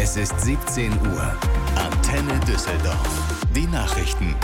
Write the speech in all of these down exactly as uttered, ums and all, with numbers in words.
Es ist siebzehn Uhr. Antenne Düsseldorf. Die Nachrichten.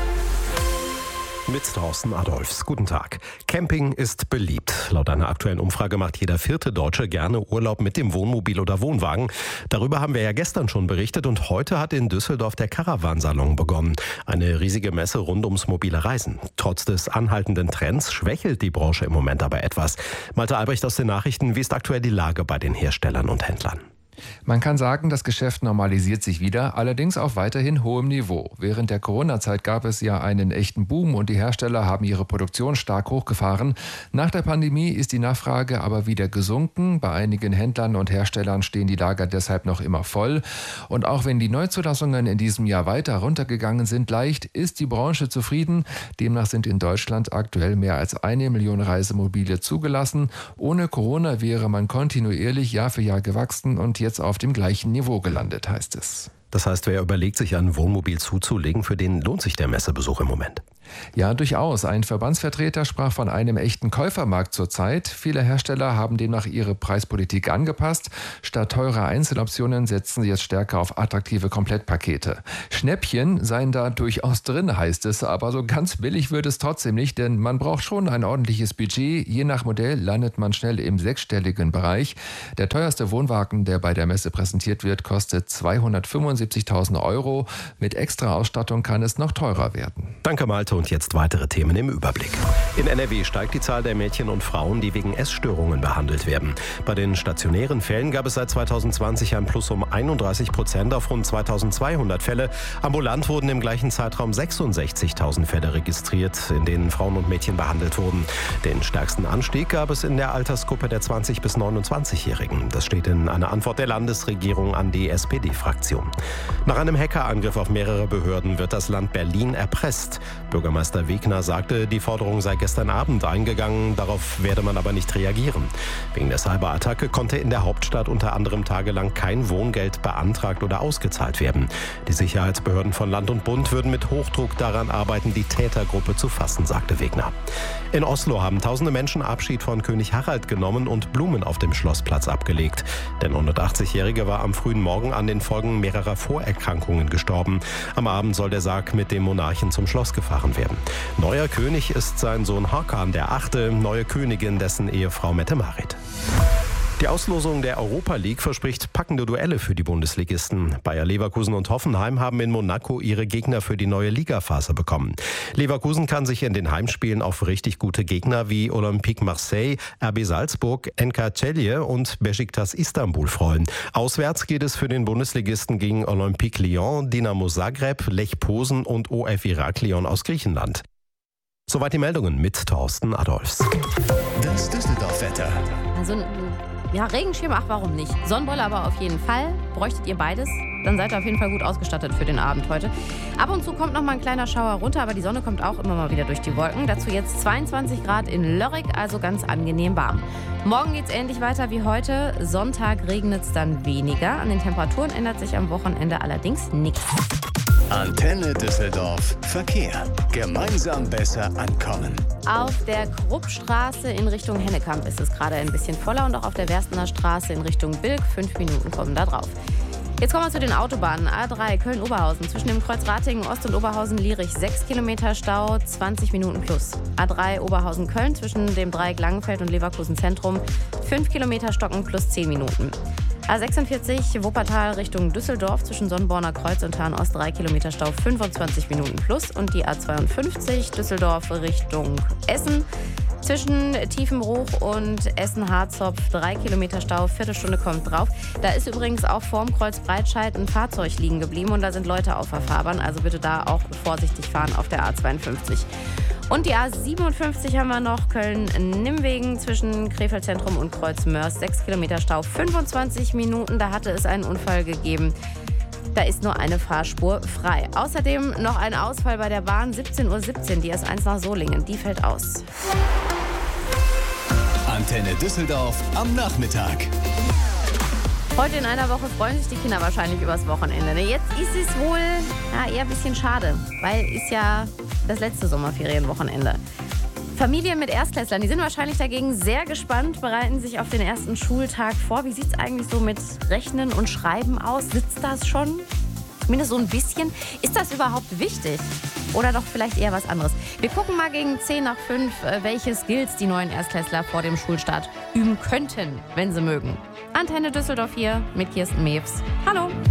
Mit Thorsten Adolfs. Guten Tag. Camping ist beliebt. Laut einer aktuellen Umfrage macht jeder vierte Deutsche gerne Urlaub mit dem Wohnmobil oder Wohnwagen. Darüber haben wir ja gestern schon berichtet und heute hat in Düsseldorf der Caravan-Salon begonnen. Eine riesige Messe rund ums mobile Reisen. Trotz des anhaltenden Trends schwächelt die Branche im Moment aber etwas. Malte Albrecht aus den Nachrichten. Wie ist aktuell die Lage bei den Herstellern und Händlern? Man kann sagen, das Geschäft normalisiert sich wieder, allerdings auf weiterhin hohem Niveau. Während der Corona-Zeit gab es ja einen echten Boom und die Hersteller haben ihre Produktion stark hochgefahren. Nach der Pandemie ist die Nachfrage aber wieder gesunken. Bei einigen Händlern und Herstellern stehen die Lager deshalb noch immer voll. Und auch wenn die Neuzulassungen in diesem Jahr weiter runtergegangen sind, leicht ist die Branche zufrieden. Demnach sind in Deutschland aktuell mehr als eine Million Reisemobile zugelassen. Ohne Corona wäre man kontinuierlich Jahr für Jahr gewachsen und jetzt auf dem gleichen Niveau gelandet, heißt es. Das heißt, wer überlegt, sich ein Wohnmobil zuzulegen, für den lohnt sich der Messebesuch im Moment? Ja, durchaus. Ein Verbandsvertreter sprach von einem echten Käufermarkt zurzeit. Viele Hersteller haben demnach ihre Preispolitik angepasst. Statt teurer Einzeloptionen setzen sie jetzt stärker auf attraktive Komplettpakete. Schnäppchen seien da durchaus drin, heißt es. Aber so ganz billig wird es trotzdem nicht, denn man braucht schon ein ordentliches Budget. Je nach Modell landet man schnell im sechsstelligen Bereich. Der teuerste Wohnwagen, der bei der Messe präsentiert wird, kostet zweihundertfünfundsiebzigtausend Euro. Mit extra Ausstattung kann es noch teurer werden. Danke, Malte. Und jetzt weitere Themen im Überblick. In N R W steigt die Zahl der Mädchen und Frauen, die wegen Essstörungen behandelt werden. Bei den stationären Fällen gab es seit zweitausendzwanzig ein Plus um einunddreißig Prozent auf rund zweitausendzweihundert Fälle. Ambulant wurden im gleichen Zeitraum sechsundsechzigtausend Fälle registriert, in denen Frauen und Mädchen behandelt wurden. Den stärksten Anstieg gab es in der Altersgruppe der zwanzig- bis neunundzwanzigjährigen. Das steht in einer Antwort der Landesregierung an die S P D-Fraktion. Nach einem Hackerangriff auf mehrere Behörden wird das Land Berlin erpresst. Bürgermeister Wegner sagte, die Forderung sei gestern Abend eingegangen, darauf werde man aber nicht reagieren. Wegen der Cyberattacke konnte in der Hauptstadt unter anderem tagelang kein Wohngeld beantragt oder ausgezahlt werden. Die Sicherheitsbehörden von Land und Bund würden mit Hochdruck daran arbeiten, die Tätergruppe zu fassen, sagte Wegner. In Oslo haben tausende Menschen Abschied von König Harald genommen und Blumen auf dem Schlossplatz abgelegt. Der neunundachtzigjährige war am frühen Morgen an den Folgen mehrerer Vorerkrankungen gestorben. Am Abend soll der Sarg mit dem Monarchen zum Schloss gefahren werden. Neuer König ist sein Sohn Hakan der Achte, neue Königin dessen Ehefrau Mette-Marit. Die Auslosung der Europa League verspricht packende Duelle für die Bundesligisten. Bayer Leverkusen und Hoffenheim haben in Monaco ihre Gegner für die neue Ligaphase bekommen. Leverkusen kann sich in den Heimspielen auf richtig gute Gegner wie Olympique Marseille, R B Salzburg, N K Celje und Beşiktaş Istanbul freuen. Auswärts geht es für den Bundesligisten gegen Olympique Lyon, Dinamo Zagreb, Lech Posen und O F Heraklion aus Griechenland. Soweit die Meldungen mit Thorsten Adolfs. Das Düsseldorf-Wetter. Also, ja, Regenschirm, ach, warum nicht? Sonnenbrille aber auf jeden Fall. Bräuchtet ihr beides? Dann seid ihr auf jeden Fall gut ausgestattet für den Abend heute. Ab und zu kommt noch mal ein kleiner Schauer runter, aber die Sonne kommt auch immer mal wieder durch die Wolken. Dazu jetzt zweiundzwanzig Grad in Lörrick, also ganz angenehm warm. Morgen geht's ähnlich weiter wie heute. Sonntag regnet es dann weniger. An den Temperaturen ändert sich am Wochenende allerdings nichts. Antenne Düsseldorf. Verkehr. Gemeinsam besser ankommen. Auf der Kruppstraße in Richtung Hennekamp ist es gerade ein bisschen voller und auch auf der Werstener Straße in Richtung Bilk. Fünf Minuten kommen da drauf. Jetzt kommen wir zu den Autobahnen. A drei Köln-Oberhausen zwischen dem Kreuz Ratingen Ost und Oberhausen-Lierich. sechs Kilometer Stau, zwanzig Minuten plus. A drei Oberhausen-Köln zwischen dem Dreieck Langenfeld und Leverkusen-Zentrum. fünf Kilometer Stocken plus zehn Minuten. A sechsundvierzig Wuppertal Richtung Düsseldorf zwischen Sonnborner Kreuz und Tarn-Ost drei Kilometer Stau, fünfundzwanzig Minuten plus. Und die A zweiundfünfzig Düsseldorf Richtung Essen zwischen Tiefenbruch und Essen-Harzopf drei Kilometer Stau, Viertelstunde kommt drauf. Da ist übrigens auch vorm Kreuz Breitscheid ein Fahrzeug liegen geblieben und da sind Leute auf der Fahrbahn. Also bitte da auch vorsichtig fahren auf der A zweiundfünfzig. Und die A siebenundfünfzig haben wir noch, Köln-Nimmwegen zwischen Krefeld-Zentrum und Kreuz Mörs, sechs Kilometer Stau, fünfundzwanzig Minuten, da hatte es einen Unfall gegeben. Da ist nur eine Fahrspur frei. Außerdem noch ein Ausfall bei der Bahn, siebzehn Uhr siebzehn, die S eins nach Solingen, die fällt aus. Antenne Düsseldorf am Nachmittag. Heute in einer Woche freuen sich die Kinder wahrscheinlich übers Wochenende. Jetzt ist es wohl ja, eher ein bisschen schade, weil ist ja das letzte Sommerferienwochenende. Familien mit Erstklässlern, die sind wahrscheinlich dagegen sehr gespannt, bereiten sich auf den ersten Schultag vor. Wie sieht es eigentlich so mit Rechnen und Schreiben aus? Sitzt das schon? Zumindest so ein bisschen. Ist das überhaupt wichtig? Oder doch vielleicht eher was anderes? Wir gucken mal gegen zehn nach fünf, welche Skills die neuen Erstklässler vor dem Schulstart üben könnten, wenn sie mögen. Antenne Düsseldorf hier mit Kirsten Mewes. Hallo!